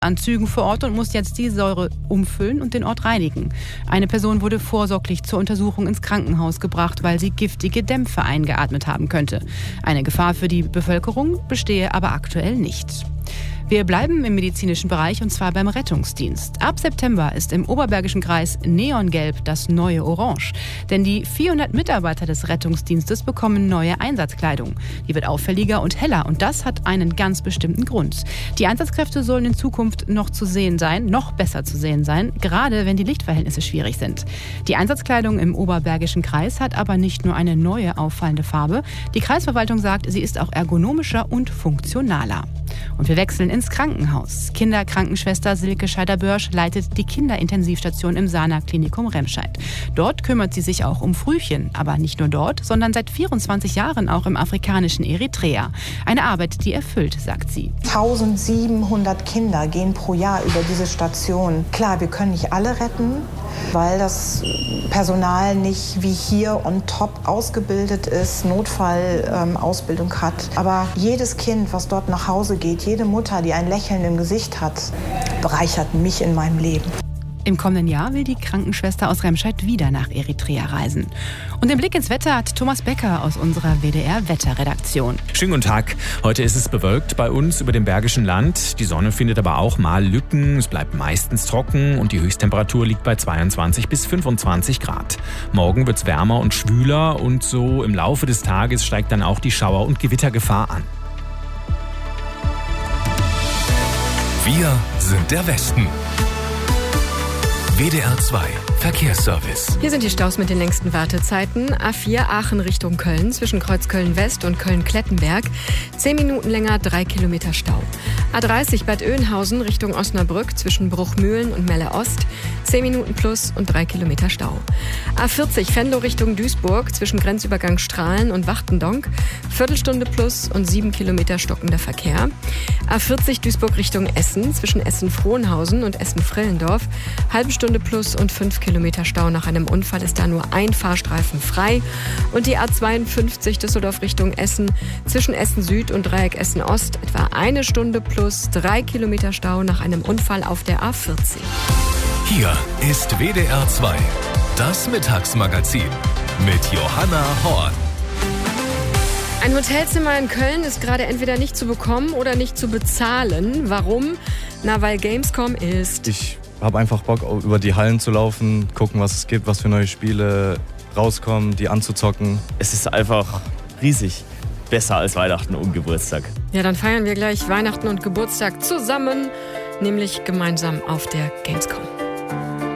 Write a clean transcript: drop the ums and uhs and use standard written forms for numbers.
an Zügen vor Ort und muss jetzt die Säure umfüllen und den Ort reinigen. Eine Person wurde vorsorglich zur Untersuchung ins Krankenhaus gebracht, weil sie giftige Dämpfe eingeatmet haben könnte. Eine Gefahr für die Bevölkerung bestehe aber aktuell nicht. Wir bleiben im medizinischen Bereich und zwar beim Rettungsdienst. Ab September ist im Oberbergischen Kreis Neongelb das neue Orange. Denn die 400 Mitarbeiter des Rettungsdienstes bekommen neue Einsatzkleidung. Die wird auffälliger und heller und das hat einen ganz bestimmten Grund. Die Einsatzkräfte sollen in Zukunft noch besser zu sehen sein, gerade wenn die Lichtverhältnisse schwierig sind. Die Einsatzkleidung im Oberbergischen Kreis hat aber nicht nur eine neue auffallende Farbe. Die Kreisverwaltung sagt, sie ist auch ergonomischer und funktionaler. Und wir wechseln ins Krankenhaus. Kinderkrankenschwester Silke Scheider-Börsch leitet die Kinderintensivstation im Sana-Klinikum Remscheid. Dort kümmert sie sich auch um Frühchen. Aber nicht nur dort, sondern seit 24 Jahren auch im afrikanischen Eritrea. Eine Arbeit, die erfüllt, sagt sie. 1700 Kinder gehen pro Jahr über diese Station. Klar, wir können nicht alle retten, weil das Personal nicht wie hier on top ausgebildet ist, Notfallausbildung hat. Aber jedes Kind, was dort nach Hause geht, jede Mutter, die ein Lächeln im Gesicht hat, bereichert mich in meinem Leben. Im kommenden Jahr will die Krankenschwester aus Remscheid wieder nach Eritrea reisen. Und den Blick ins Wetter hat Thomas Becker aus unserer WDR-Wetterredaktion. Schönen guten Tag. Heute ist es bewölkt bei uns über dem Bergischen Land. Die Sonne findet aber auch mal Lücken. Es bleibt meistens trocken und die Höchsttemperatur liegt bei 22 bis 25 Grad. Morgen wird es wärmer und schwüler und so im Laufe des Tages steigt dann auch die Schauer- und Gewittergefahr an. Wir sind der Westen. WDR 2 Verkehrsservice. Hier sind die Staus mit den längsten Wartezeiten. A4 Aachen Richtung Köln zwischen Kreuz Köln-West und Köln-Klettenberg. 10 Minuten länger, 3 Kilometer Stau. A30 Bad Oeynhausen Richtung Osnabrück zwischen Bruchmühlen und Melle-Ost. 10 Minuten plus und 3 Kilometer Stau. A40 Venlo Richtung Duisburg zwischen Grenzübergang Strahlen und Wachtendonk. Viertelstunde plus und 7 Kilometer stockender Verkehr. A40 Duisburg Richtung Essen zwischen Essen-Frohnhausen und Essen-Frillendorf. Halbe Stunde plus und 5 Kilometer Stau. Nach einem Unfall ist da nur ein Fahrstreifen frei. Und die A52 Düsseldorf Richtung Essen zwischen Essen Süd und Dreieck Essen Ost etwa 1 Stunde plus 3 Kilometer Stau nach einem Unfall auf der A40. Hier ist WDR 2, das Mittagsmagazin mit Johanna Horn. Ein Hotelzimmer in Köln ist gerade entweder nicht zu bekommen oder nicht zu bezahlen. Warum? Na, weil Gamescom ist. Ich habe einfach Bock, über die Hallen zu laufen, gucken, was es gibt, was für neue Spiele rauskommen, die anzuzocken. Es ist einfach riesig. Besser als Weihnachten und Geburtstag. Ja, dann feiern wir gleich Weihnachten und Geburtstag zusammen, nämlich gemeinsam auf der Gamescom.